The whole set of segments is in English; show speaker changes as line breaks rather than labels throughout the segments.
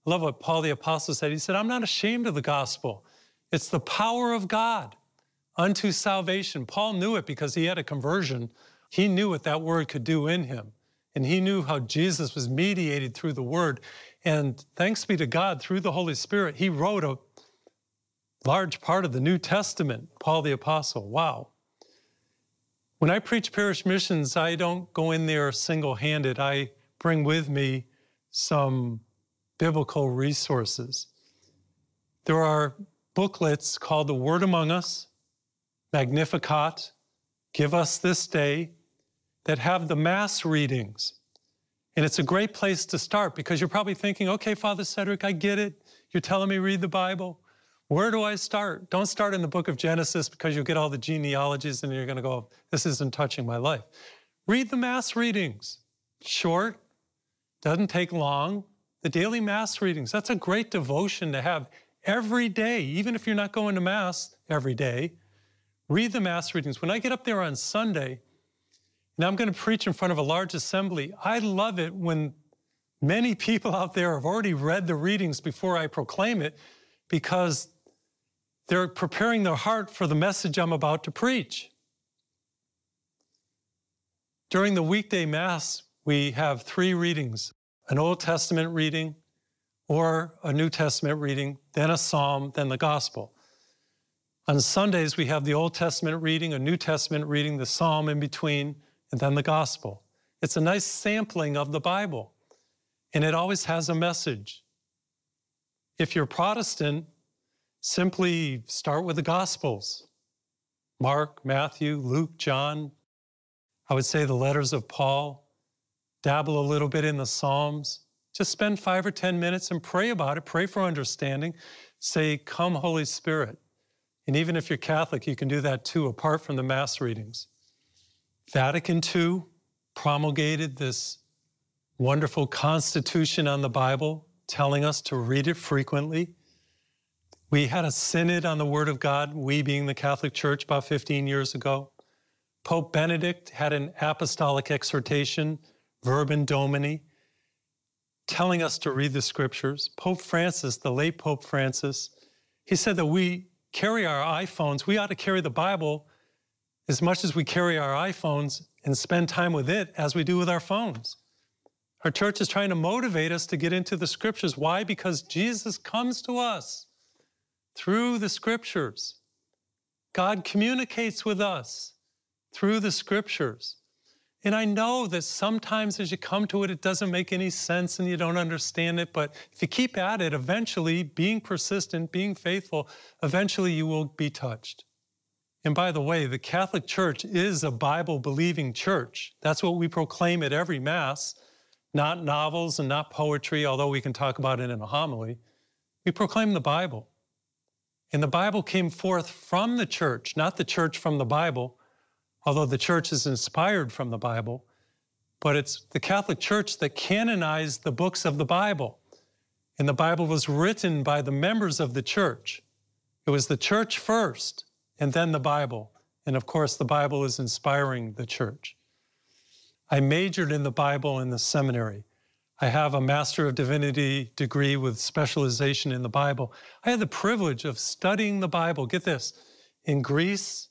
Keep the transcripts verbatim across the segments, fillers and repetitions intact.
I love what Paul the Apostle said. He said, I'm not ashamed of the gospel. It's the power of God unto salvation. Paul knew it because he had a conversion. He knew what that word could do in him. And he knew how Jesus was mediated through the word. And thanks be to God, through the Holy Spirit, he wrote a large part of the New Testament, Paul the Apostle. Wow. When I preach parish missions, I don't go in there single-handed. I bring with me some biblical resources. There are booklets called The Word Among Us, Magnificat, Give Us This Day, that have the Mass readings. And it's a great place to start because you're probably thinking, okay, Father Cedric, I get it. You're telling me read the Bible. Where do I start? Don't start in the book of Genesis because you'll get all the genealogies and you're going to go, this isn't touching my life. Read the Mass readings. Short, doesn't take long. The daily Mass readings, that's a great devotion to have every day, even if you're not going to Mass every day. Read the Mass readings. When I get up there on Sunday, and I'm going to preach in front of a large assembly, I love it when many people out there have already read the readings before I proclaim it because they're preparing their heart for the message I'm about to preach. During the weekday Mass, we have three readings, an Old Testament reading or a New Testament reading, then a Psalm, then the Gospel. On Sundays, we have the Old Testament reading, a New Testament reading, the Psalm in between, and then the Gospel. It's a nice sampling of the Bible, and it always has a message. If you're Protestant, simply start with the Gospels. Mark, Matthew, Luke, John. I would say the letters of Paul. Dabble a little bit in the Psalms. Just spend five or ten minutes and pray about it. Pray for understanding. Say, come, Holy Spirit. And even if you're Catholic, you can do that too, apart from the Mass readings. Vatican Two promulgated this wonderful constitution on the Bible, telling us to read it frequently. We had a synod on the Word of God, we being the Catholic Church, about fifteen years ago. Pope Benedict had an apostolic exhortation, Verbum Domini, telling us to read the Scriptures. Pope Francis, the late Pope Francis, he said that we carry our iPhones, we ought to carry the Bible as much as we carry our iPhones and spend time with it as we do with our phones. Our church is trying to motivate us to get into the Scriptures. Why? Because Jesus comes to us through the Scriptures. God communicates with us through the Scriptures. And I know that sometimes as you come to it, it doesn't make any sense and you don't understand it. But if you keep at it, eventually, being persistent, being faithful, eventually you will be touched. And by the way, the Catholic Church is a Bible-believing church. That's what we proclaim at every Mass, not novels and not poetry, although we can talk about it in a homily. We proclaim the Bible. And the Bible came forth from the church, not the church from the Bible, although the church is inspired from the Bible, but it's the Catholic Church that canonized the books of the Bible. And the Bible was written by the members of the church. It was the church first, and then the Bible. And of course, the Bible is inspiring the church. I majored in the Bible in the seminary. I have a Master of Divinity degree with specialization in the Bible. I had the privilege of studying the Bible, get this, in Greece,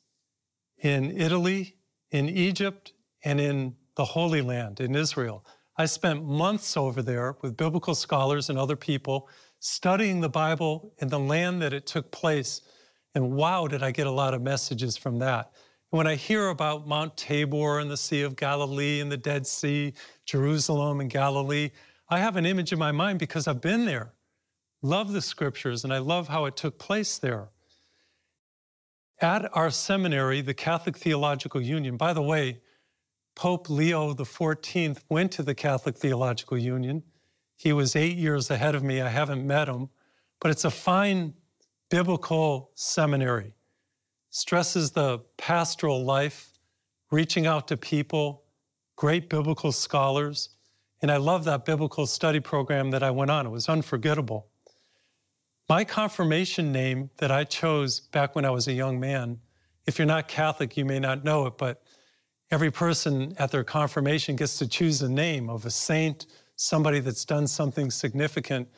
in Italy, in Egypt, and in the Holy Land, in Israel. I spent months over there with biblical scholars and other people studying the Bible in the land that it took place. And wow, did I get a lot of messages from that. And when I hear about Mount Tabor and the Sea of Galilee and the Dead Sea, Jerusalem and Galilee, I have an image in my mind because I've been there. Love the Scriptures, and I love how it took place there. At our seminary, the Catholic Theological Union, by the way, Pope Leo the fourteenth went to the Catholic Theological Union. He was eight years ahead of me. I haven't met him, but it's a fine biblical seminary. Stresses the pastoral life, reaching out to people, great biblical scholars. And I love that biblical study program that I went on. It was unforgettable. My confirmation name that I chose back when I was a young man, if you're not Catholic, you may not know it, but every person at their confirmation gets to choose a name of a saint, somebody that's done something significant.